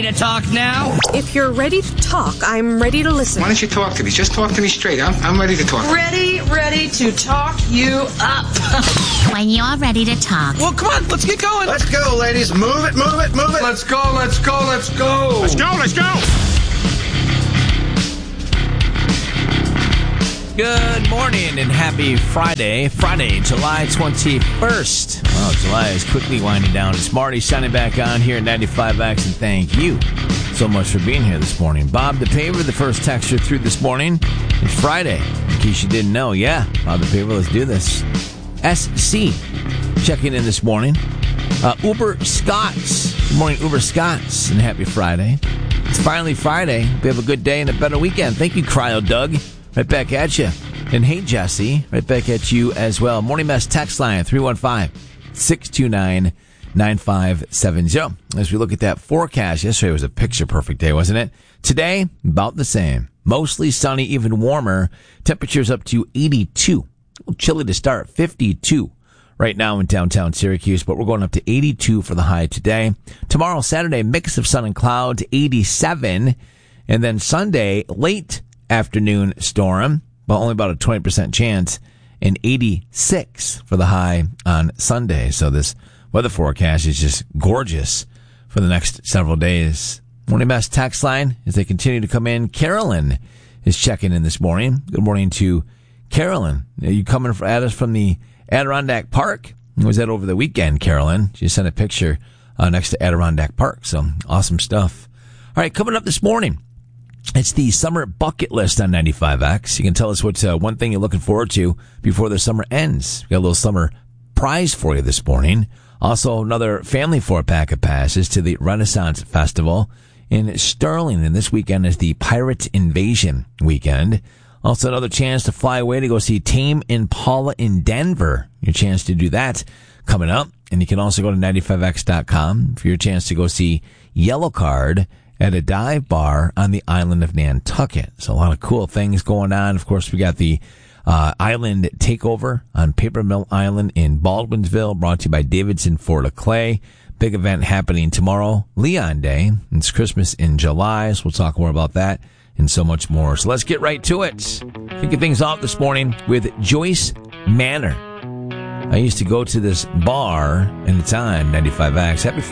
ready to talk now? If you're ready to talk, I'm ready to listen. Why don't you talk to me? Just talk to me straight. I'm ready to talk. Ready to talk you up. When you're ready to talk. Well, come on, let's get going. Let's go, ladies. Move it. Let's go. Let's go. Good morning and happy Friday, July 21st. Well, July is quickly winding down. It's Marty signing back on here at 95X, and thank you so much for being here this morning. Bob the Paver, the first texter through this morning. It's Friday, in case you didn't know. Yeah, Bob the Paver, let's do this. SC checking in this morning. Uber Scots. Good morning, Uber Scots, and happy Friday. It's finally Friday. We have a good day and a better weekend. Thank you, Cryo Doug. Right back at you. And hey, Jesse, right back at you as well. Morning Mess text line, 315-629-9570. As we look at that forecast, yesterday was a picture-perfect day, wasn't it? Today, about the same. Mostly sunny, even warmer. Temperatures up to 82. A little chilly to start, 52 right now in downtown Syracuse, but we're going up to 82 for the high today. Tomorrow, Saturday, mix of sun and cloud, 87. And then Sunday, late afternoon storm, but only about a 20% chance, and 86 for the high on Sunday. So this weather forecast is just gorgeous for the next several days. Morning Mess text line as they continue to come in. Carolyn is checking in this morning. Good morning to Carolyn. Are you coming at us from the Adirondack Park? Was that over the weekend, Carolyn? She sent a picture next to Adirondack Park. So awesome stuff. All right, coming up this morning, it's the summer bucket list on 95X. You can tell us what's one thing you're looking forward to before the summer ends. We got a little summer prize for you this morning. Also, another family 4-pack of passes to the Renaissance Festival in Sterling. And this weekend is the Pirate Invasion weekend. Also, another chance to fly away to go see Tame Impala in Denver. Your chance to do that coming up. And you can also go to 95x.com for your chance to go see Yellow Card at a dive bar on the island of Nantucket. So a lot of cool things going on. Of course, we got the island takeover on Paper Mill Island in Baldwinsville, brought to you by Davidson Fort of Clay. Big event happening tomorrow, Leon Day. It's Christmas in July, so we'll talk more about that and so much more. So let's get right to it. Kicking things off this morning with Joyce Manor. I used to go to this bar, and it's on 95X. Happy Friday.